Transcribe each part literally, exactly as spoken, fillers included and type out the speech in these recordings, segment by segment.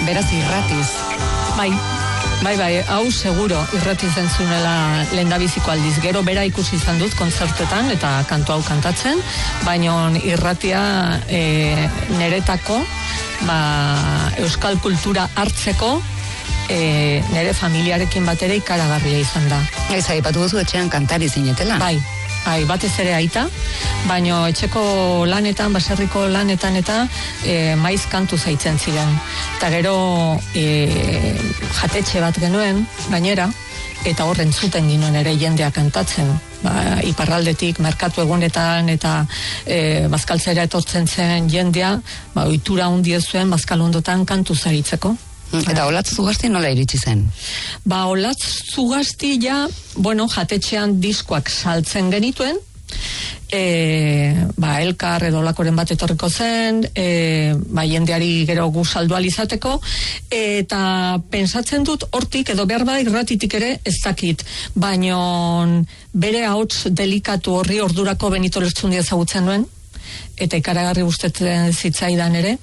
beraz irratiz. Bai, bai, bai, hau seguro irrati zentzunela lehendabiziko aldiz. Gero bera ikusi izan dut kontzertetan eta kantu hau kantatzen, baina irratia e, neretako, ba, euskal kultura hartzeko, e, nere familiarekin batera ikaragarria izan da. Ez aipatu duzu etxean kantari zinetela. Bai. Bai, batez ere aita, baino etxeko lanetan, baserriko lanetan eta e, maiz kantu zaitzen ziren. Eta gero e, jatetxe bat genuen, gainera, eta horren zuten ginoen ere jendea kantatzen. Ba, iparraldetik, merkatu egunetan eta e, bazkaltzera etortzen zen jendea, ba, ohitura handia zuen bazkalondotan kantu zaritzeko. Eta Olatz Zugasti nola iritsi zen? Ba, Olatz Zugasti ja, bueno, jatetxean diskoak saltzen genituen, e, ba, Elkar edo lakoren bat etorriko zen, e, ba, jendeari gero gu saldu alizateko, eta pensatzen dut hortik edo behar bada irratitik ere ez dakit, baino bere ahots delikatu horri ordurako Benito Lertxundia ezagutzen nuen, eta ikaragarri gustatzen zitzaidan ere,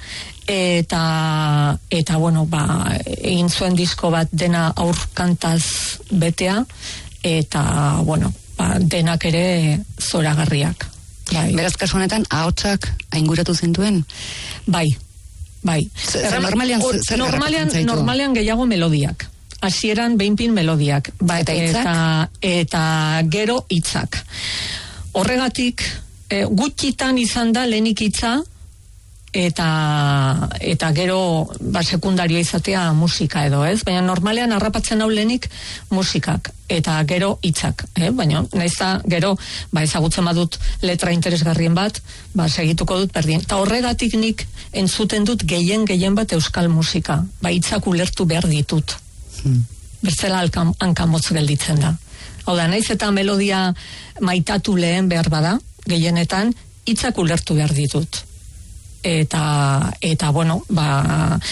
eta eta bueno, ba, egin zuen disko bat dena aurkantaz betea, eta bueno, ba, denak ere zoragarriak. Bai. Beraz, kasu honetan ahotsak ainguratu zintuen? Bai, bai. Zer, normalean, or, zer normalean, normalean gehiago melodiak. Hasieran behinpin melodiak. Ba, eta hitzak? Eta, eta gero hitzak. Horregatik, e, gutxitan izan da lehenik hitza, eta eta gero ba sekundarioa izatea musika edo, ez? Baina normalean harrapatzen hau lehenik musikak eta gero hitzak, eh? Baina naiza gero ba ezagutzen badut letra interesgarrien bat, ba segituko dut berdin. Ta horregatik nik entzuten dut gehien gehien bat euskal musika. Ba hitzak ulertu behar ditut. Hmm. Bertzela hankamotz gelditzen da. Hau da, naiz eta melodia maitatu lehen behar bada, gehienetan hitzak ulertu behar ditut. Eta, eta bueno, ba,